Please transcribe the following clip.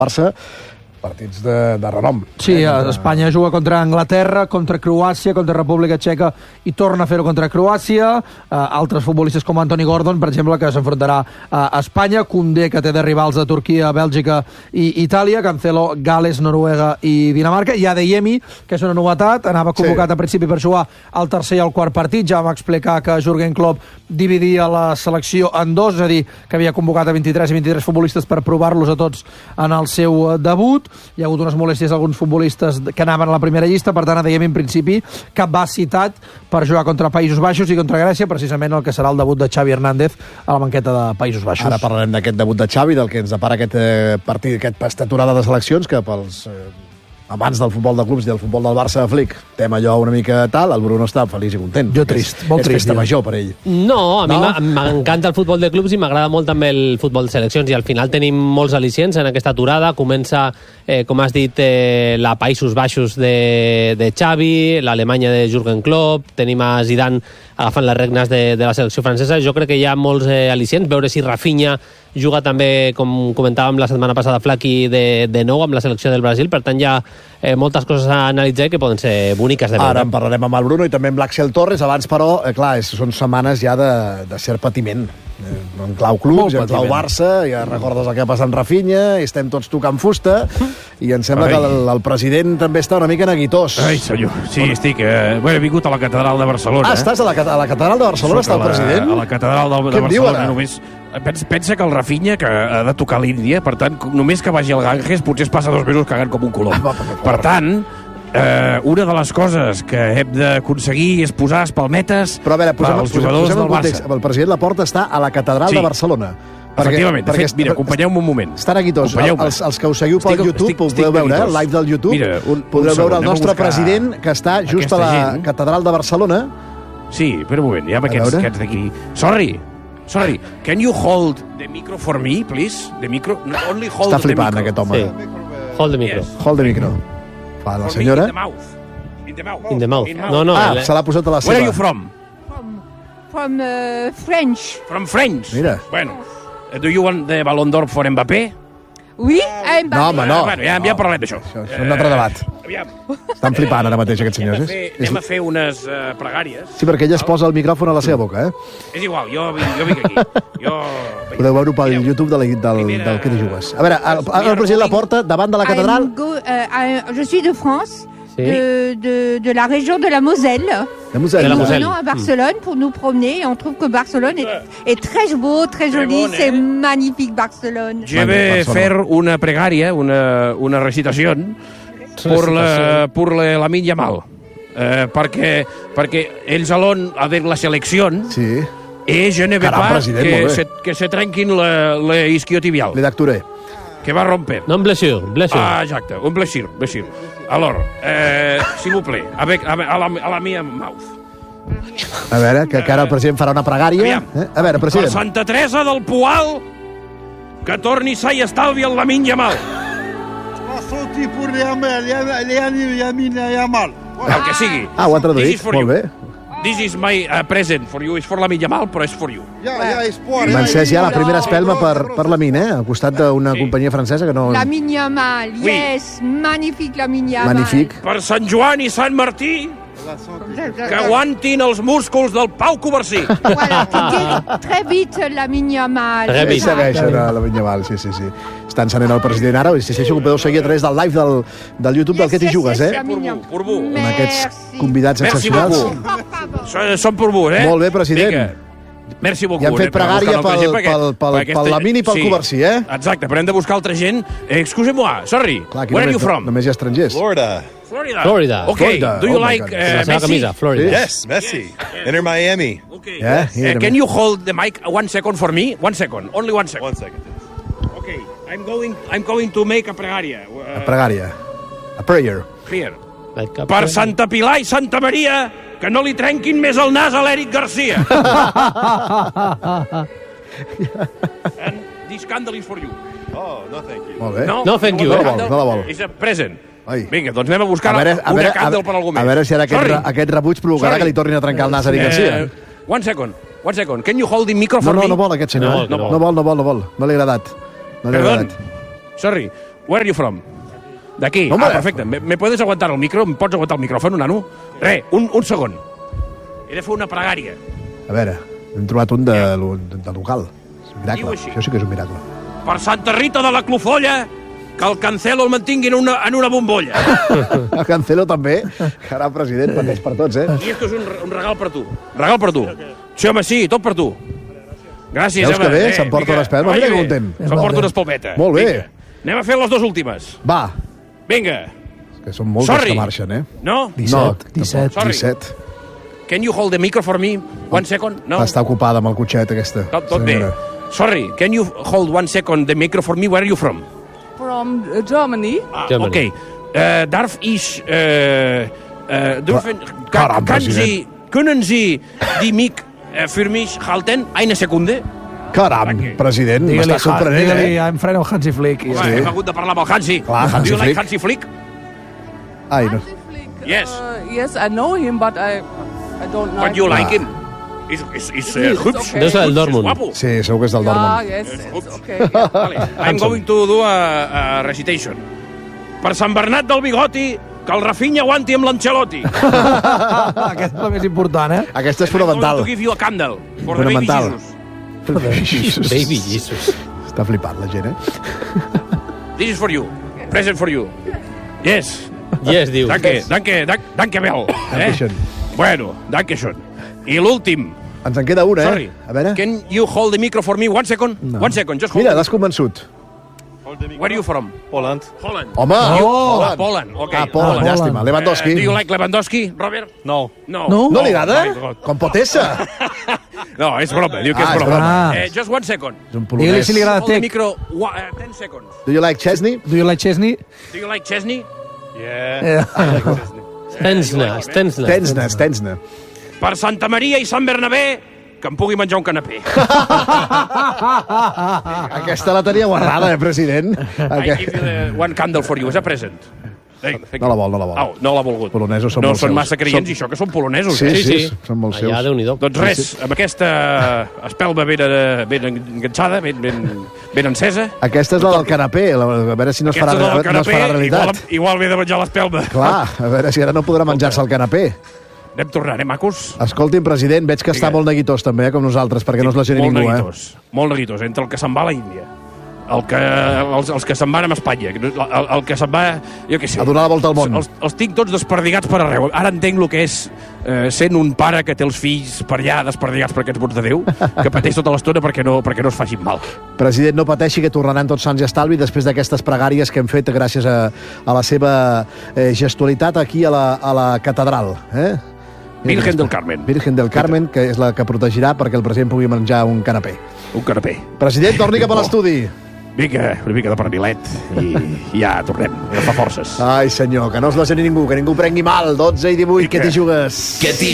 Barça, partits de renom. Sí, Espanya juga contra Anglaterra, contra Croàcia, contra República Txeca i torna a fer-ho contra Croàcia. Altres futbolistes com Anthony Gordon, per exemple, que s'enfrontarà a Espanya. Koundé, que té de rivals de Turquia, Bèlgica i Itàlia. Cancelo, Gales, Noruega i Dinamarca. I Adeyemi, que és una novetat, anava convocat a principi per jugar al tercer i al quart partit. Ja vam explicar que Jürgen Klopp dividia la selecció en dos, és a dir, que havia convocat a 23 i 23 futbolistes per provar-los a tots en el seu debut. Hi ha hagut unes molèsties a alguns futbolistes que anaven a la primera llista, per tant, Adeyemi, en principi, capacitat per jugar contra Països Baixos i contra Grècia, precisament el que serà el debut de Xavi Hernández a la banqueta de Països Baixos. Ara parlarem d'aquest debut de Xavi, del que ens depara aquest partit, aquesta aturada de seleccions, que pels amants del futbol de clubs i del futbol del Barça de Flick tema allò una mica tal, el Bruno està feliç i content. Jo trist, molt trist. És festa major per ell. No, a mi m'encanta el futbol de clubs i m'agrada molt també el futbol de seleccions, i al final tenim molts al·licients en aquesta aturada. Comença, com has dit, la Països Baixos de Xavi, l'Alemanya de Jürgen Klopp, tenim a Zidane agafant les regnes de la selecció francesa. Jo crec que hi ha molts al·licients. Veure si Rafinha juga també, com comentàvem la setmana passada, Flaqui de nou amb la selecció del Brasil. Per tant, hi ha moltes coses a analitzar que poden ser boniques de veure. Ara en parlarem amb el Bruno i també amb l'Axel Torres. Abans, però, clar, són setmanes ja de cert patiment. En clau clubs, en clau Barça, ja recordes el que passa amb Rafinha, estem tots tocant fusta, i em sembla que el president també està una mica neguitós. Ai, senyor, sí, estic... he vingut a la catedral de Barcelona. Ah, estàs a la catedral de Barcelona, està el president? A la catedral de Barcelona, només... Pensa que el Rafinha, que ha de tocar l'Índia, per tant, només que vagi al Ganges, potser es passa 2 mesos cagant com un colom. Per tant, una de les coses que hem d'aconseguir és posar espalmetes als jugadors del Barça. El president Laporta està a la catedral de Barcelona. Efectivament. De fet, mira, acompanyeu-me un moment. Està neguitós. Els que ho seguiu pel YouTube ho podeu veure, live del YouTube. Podeu veure el nostre president, que està just a la catedral de Barcelona. Sí, espera un moment, ja amb aquests d'aquí. Sorry, can you hold the micro for me, please? The micro, only hold Està flipant, aquest home. Sí. Hold the micro. Yes. Hold the micro. Va, la senyora... In the mouth. No. Se l'ha posat a la seva. Where are you from? From French. From French? Mira. Bueno, do you want the Ballon d'Or for Mbappé? Oui, Mbappé. No, home, no. Bueno, ja parlem d'això. Això és un altre debat. Estan flipant ara mateix, aquests senyors. Anem a fer unes pregàries. Sí, perquè ella es posa el micròfon a la seva boca, És igual, jo vinc aquí. Podeu veure-ho pel YouTube del que t'hi jugues. A veure, el president Laporta, davant de la catedral... Je suis de France, de la région de la Moselle. Nous venons à Barcelone pour nous promener et on trouve que Barcelone est très beau, très joli, c'est magnifique Barcelone. Je vais fer una pregària, una recitació por Lamine Yamal, perquè ells allons avec la selecció et je ne veux pas que se trenquin la isquiotibial. Le d'acturé. Que va romper. No, un blessure. Ah, exacte, un blessure. Alors, s'il vous plaît, a la meva mouth. A veure, que ara el president farà una pregària. A veure, president. Per Santa Teresa del Poal, que torni sa i estalvi el Lamine Yamal. Sortir per Lamine Yamal. El que sigui. Ho ha traduït, molt bé. This is my present for you. És for Lamine Yamal, però és for you. M'encès ja la primera espelma per Lamine, al costat d'una companyia francesa que no... Lamine Yamal, yes, magnifique Lamine Yamal. Magnifique. Per Sant Joan i Sant Martí, que aguantin els músculs del Pau Covarsí. Voilà, très vite Lamine Yamal. Segueixen a Lamine Yamal, sí. Està encenent el president ara, i insisteixo que ho podeu seguir a través del live del YouTube del que t'hi jugues, Por vous. Amb aquests convidats excepcionals. Són por vous, Molt bé, president. Merci beaucoup. I han fet pregària pel Lamine i pel Covarsí, Exacte, però hem de buscar altra gent. Excusez-moi, sorry, where are you from? Només hi ha estrangers. Florida. Okay, do you like Messi? Florida. Yes, Messi. Inter Miami. Okay. Can you hold the mic 1 second for me? 1 second, only 1 second. 1 second. Okay, I'm going to make a pregària. A pregària. A prayer. Here. Per Santa Pilar i Santa Maria, que no li trenquin més el nas a l'Eric Garcia. And this candle is for you. Oh, no thank you. Molt bé. No, thank you. No la vol. És a present. Ai. Vinga, doncs anem a buscar una candle per algú més. A veure si ara aquest rebuig provocarà que li tornin a trencar el nas a Eric Garcia. 1 second. Can you hold the micro for me? No vol aquest senyor. No vol. No li ha agradat. Perdó. Sorry. Where are you from? D'aquí. Home. Perfecte. ¿Me puedes aguantar el micro? Em pots aguantar el micròfon, nano? Un segon. He de fer una pregària. A veure, hem trobat un de local. És un miracle. Diu així. Això sí que és un miracle. Per Santa Rita de la Clofolla, que el Cancelo el mantinguin en una bombolla. El Cancelo també. Caram, president, pateix per tots, I esto és un regal per tu. Regal per tu. Sí, home, sí, tot per tu. Gràcies, Veus que bé? S'emporta una espelma. Mira que content. S'emporta una espalmeta. Molt bé. Vinga. Anem a fer les dues últimes. Va. Vinga. Que són molts els que marxen, eh? No? 17. 17. Can you hold the micro for me? 1 second? No? Està ocupada amb el cotxet, aquesta. Tot bé. Sorry, can you hold 1 second the micro for me? Where are you from? From Germany. Germany. Okay. Darf ich Caram, president. können Sie die Mic für mich halten? Eine Sekunde? Caram, president, m'està sorprenent, Digue-li, eh? I'm friend of Hansi Flick. Home, hem hagut de parlar amb el Hansi. Clar, Hansi Do you like Flick. Hansi Flick? Ai, no. Yes. Yes, I know him, but I don't like But you him. like him? Is hübsch. Deu ser del Dortmund. Guapo. Sí, segur que és del Yeah, Dortmund. yes, it's okay. Vale. I'm going to do a recitation. Per Sant Bernat del Bigoti, que el Rafinha aguanti amb l'Ancelotti. Aquest és el més important, eh? Aquesta és I'm going fonamental. to give you a candle for the baby Fonamental. Jesus. Baby Jesus. Està flipant la gent, eh? This is for you. Present for you. Yes. Yes, diu. Danke Bell. Dankeschön. Bueno, dankeschön. I l'últim. Ens en queda una, Sorry. eh? A veure. Can you hold the micro for me? 1 second? No. 1 second, just hold Mira, it. l'has convençut. Where are you from? Holland. Holland. Home! Poland. Okay. Ah, Poland, llàstima. Lewandowski. Do you like Lewandowski, Robert? No. No. No li agrada? my God. Com pot ésser? No, és broma, diu que Ah, és és broma. broma. Just 1 second. És un Digue-li polonès. si li agrada Hold the Tec. micro, 10 seconds. Do you like Chesney? Do you like Chesney? Do you like Chesney? Yeah. Stensna. Tensna. Per Santa Maria i Sant Bernabé, que em pugui menjar un canapé. Aquesta la tenia guardada, president? I give you the one candle for you, as a present. No la vol. Au, no l'ha volgut. Polonesos són no molt són seus. massa creients, i això que són polonesos. Sí, eh? sí, són molt seus. Allà, Déu-n'hi-do. Doncs res, amb aquesta espelma ben enganxada, ben encesa. Aquesta és la del canapé. A veure si no es farà, Aquesta és del no es farà realitat. igual ve de menjar l'espelma. Clar, a veure si ara no podrà menjar-se el canapé. Anem tornant, macos? Escolti'm, president, veig que està Vinga. molt neguitós també, com nosaltres, perquè no es lesioni Molt ningú, neguitós, molt neguitós. Entre el que se'n va a la Índia, els que se'n van a Espanya, el que se'n va, jo què sé... A donar la volta al món. Els tinc tots desperdigats per arreu. Ara entenc el que és sent un pare que té els fills per allà desperdigats per aquests mots de Déu, que pateix tota l'estona perquè no es facin mal. President, no pateixi, que tornaran tots sants i estalvi després d'aquestes pregàries que hem fet gràcies a la seva gestualitat aquí a la catedral. Virgen del Carmen. Virgen del Carmen, que és la que protegirà perquè el president pugui menjar un canapé. Un canapé. President, torni cap a l'estudi. Vinga, una mica de pernilet i ja tornem. Agafa forces. Ai, senyor, que no es lesioni ningú, que ningú prengui mal. 12 i 18, què t'hi jugues?